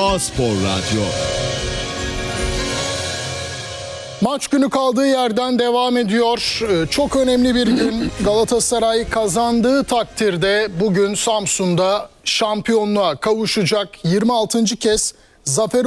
A-Spor Radyo. Maç günü kaldığı yerden devam ediyor. Çok önemli bir gün. Galatasaray kazandığı takdirde bugün Samsun'da şampiyonluğa kavuşacak. 26. kez zafer